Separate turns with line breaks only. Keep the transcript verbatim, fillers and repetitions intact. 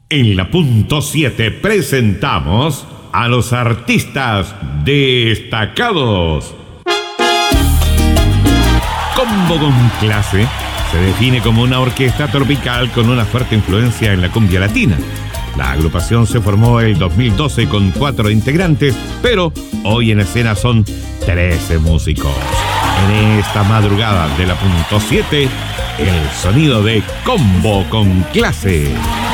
En la punto siete presentamos a los artistas destacados. Combo con Clase se define como una orquesta tropical con una fuerte influencia en la cumbia latina. La agrupación se formó en el dos mil doce con cuatro integrantes, pero hoy en escena son trece músicos. En esta madrugada de la punto siete, el sonido de Combo con Clase.